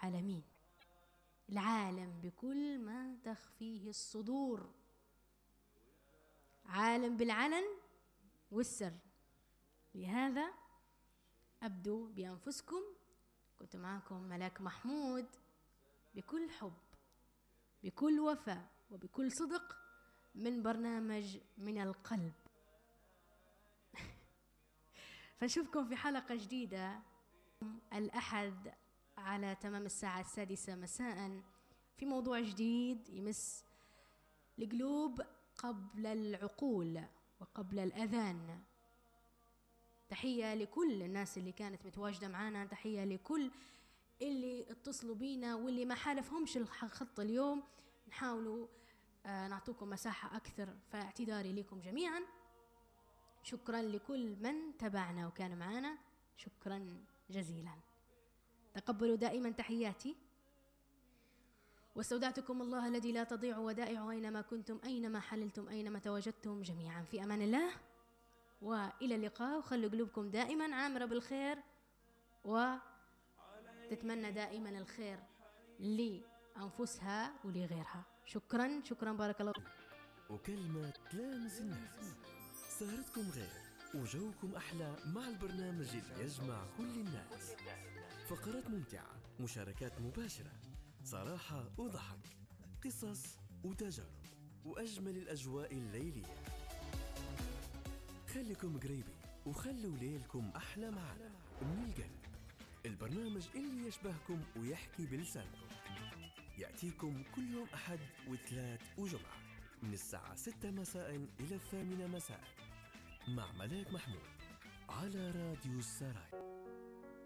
العالمين، العالم بكل ما تخفيه الصدور، عالم بالعلن والسر. لهذا أبدو بأنفسكم، كنت معكم ملاك محمود بكل حب، بكل وفاء، وبكل صدق، من برنامج من القلب. فنشوفكم في حلقة جديدة الأحد على تمام الساعة 6 مساء في موضوع جديد يمس القلوب قبل العقول وقبل الأذان. تحية لكل الناس اللي كانت متواجدة معانا، تحية لكل اللي اتصلوا بينا واللي ما حالفهمش الخط اليوم. نحاولوا نعطوكم مساحة أكثر، فاعتذاري لكم جميعا. شكرا لكل من تابعنا وكان معنا، شكرا جزيلا. تقبلوا دائما تحياتي، واستودعتكم الله الذي لا تضيع ودائعه أينما كنتم، أينما حللتم، أينما تواجدتم، جميعا في أمان الله، وإلى اللقاء. وخلوا قلوبكم دائما عامرة بالخير، وتتمنى دائما الخير لأنفسها ولغيرها. شكرا شكرا، بارك الله. وكلمة تلامس الناس، سهرتكم غير وجوكم أحلى مع البرنامج اللي يجمع كل الناس. فقرات ممتعة، مشاركات مباشرة، صراحة وضحك، قصص وتجارب، وأجمل الأجواء الليلية. خليكم قريبين وخلوا ليلكم أحلى معنا. من القلب، البرنامج اللي يشبهكم ويحكي بلسانكم، يأتيكم كل يوم أحد وثلاث وجمعة من الساعة 6 مساء إلى 8 مساء مع ملاك محمود على راديو السراي.